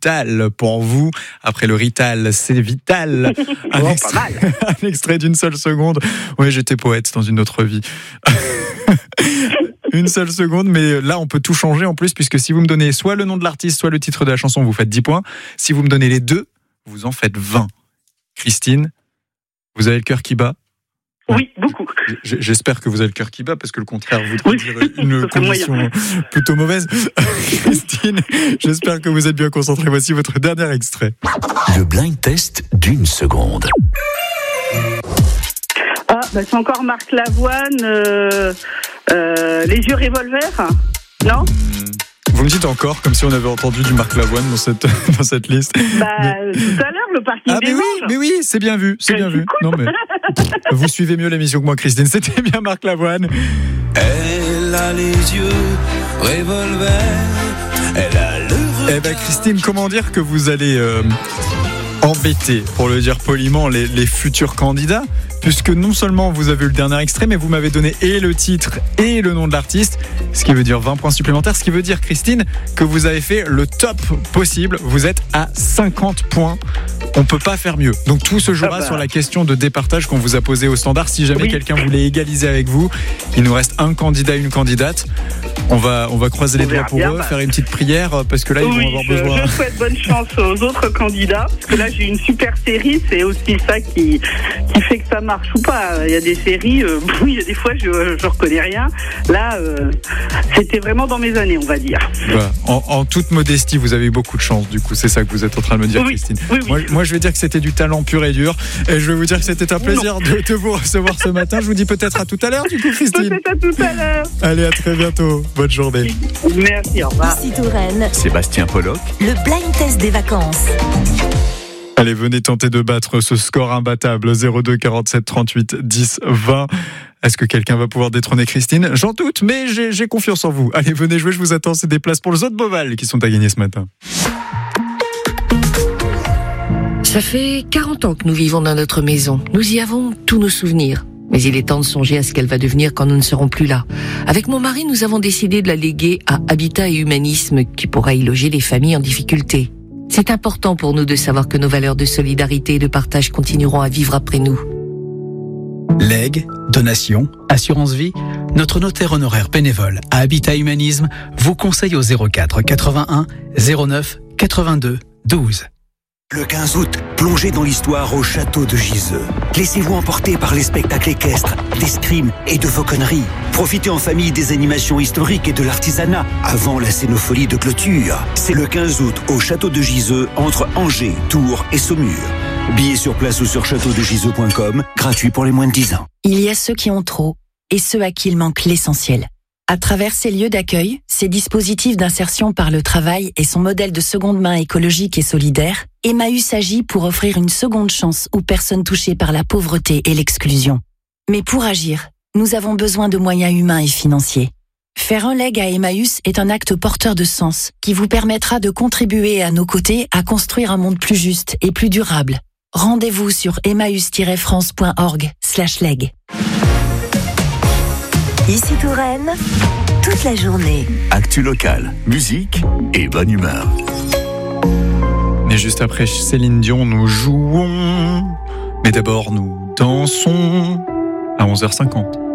vital pour vous. Après le Rital, c'est vital. Pas mal. Un extrait d'une seule seconde. Oui, j'étais poète dans une autre vie. Une seule seconde, mais là on peut tout changer en plus, puisque si vous me donnez soit le nom de l'artiste, soit le titre de la chanson, vous faites 10 points. Si vous me donnez les deux, vous en faites 20. Christine, vous avez le cœur qui bat? Oui, beaucoup. J'espère que vous avez le cœur qui bat, parce que le contraire voudrait dire une condition plutôt mauvaise. Christine, j'espère que vous êtes bien concentrée. Voici votre dernier extrait. Le blind test d'une seconde. C'est encore Marc Lavoine, Les yeux revolver, non? Vous me dites encore, comme si on avait entendu du Marc Lavoine dans cette liste. Tout à l'heure, le parking des anges. Mais oui, c'est bien vu, c'est bien vu. Non, mais vous suivez mieux l'émission que moi, Christine. C'était bien Marc Lavoine. Elle a les yeux revolver, elle a le regard. Eh ben, Christine, comment dire que vous allez embêter, pour le dire poliment, les futurs candidats, puisque non seulement vous avez eu le dernier extrait, mais vous m'avez donné et le titre et le nom de l'artiste, ce qui veut dire 20 points supplémentaires, ce qui veut dire, Christine, que vous avez fait le top possible. Vous êtes à 50 points. On peut pas faire mieux. Donc tout se jouera sur la question de départage qu'on vous a posée au standard. Si jamais quelqu'un voulait égaliser avec vous, il nous reste un candidat, une candidate. On va croiser les doigts pour eux, faire une petite prière, parce que là ils vont avoir besoin. Je souhaite bonne chance aux autres candidats, parce que là j'ai une super série, c'est aussi ça qui fait que ça marche ou pas. Il y a des séries, il y a des fois je reconnais rien. Là, c'était vraiment dans mes années, on va dire. Voilà. En toute modestie, vous avez eu beaucoup de chance, du coup, c'est ça que vous êtes en train de me dire, Christine. Moi, je vais dire que c'était du talent pur et dur, et je vais vous dire que c'était un plaisir de vous recevoir ce matin. Je vous dis peut-être à tout à l'heure, du coup, Christine. Peut-être à tout à l'heure. Allez, à très bientôt. Bonne journée. Merci, au revoir. Ici Touraine, Sébastien Pollock. le blind test des vacances. Allez, venez tenter de battre ce score imbattable. 02 47 38 10 20. Est-ce que quelqu'un va pouvoir détrôner Christine? J'en doute, mais j'ai confiance en vous. Allez, venez jouer, je vous attends. C'est des places pour le Zoo de Beauval qui sont à gagner ce matin. Ça fait 40 ans que nous vivons dans notre maison. Nous y avons tous nos souvenirs. Mais il est temps de songer à ce qu'elle va devenir quand nous ne serons plus là. Avec mon mari, nous avons décidé de la léguer à Habitat et Humanisme, qui pourra y loger les familles en difficulté. C'est important pour nous de savoir que nos valeurs de solidarité et de partage continueront à vivre après nous. Legs, donations, assurance vie, notre notaire honoraire bénévole à Habitat Humanisme vous conseille au 04 81 09 82 12. Le 15 août, plongez dans l'histoire au château de Giseux. Laissez-vous emporter par les spectacles équestres, d'escrime et de fauconnerie. Profitez en famille des animations historiques et de l'artisanat avant la scénopholie de clôture. C'est le 15 août au château de Giseux entre Angers, Tours et Saumur. Billets sur place ou sur châteaudegiseux.com, gratuit pour les moins de 10 ans. Il y a ceux qui ont trop et ceux à qui il manque l'essentiel. À travers ces lieux d'accueil, ces dispositifs d'insertion par le travail et son modèle de seconde main écologique et solidaire, Emmaüs agit pour offrir une seconde chance aux personnes touchées par la pauvreté et l'exclusion. Mais pour agir, nous avons besoin de moyens humains et financiers. Faire un leg à Emmaüs est un acte porteur de sens qui vous permettra de contribuer à nos côtés à construire un monde plus juste et plus durable. Rendez-vous sur emmaüs-france.org/leg. Ici Touraine, toute la journée. Actu local, musique et bonne humeur. Et juste après Céline Dion, nous jouons. Mais d'abord, nous dansons à 11h50.